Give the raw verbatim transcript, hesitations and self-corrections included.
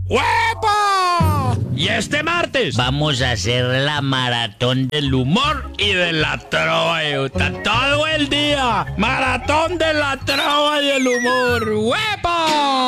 ¡Huepa! Y este martes vamos a hacer la maratón del humor y de la trova, Yuta. Todo el día. Maratón de la trova y el humor. ¡Huepa!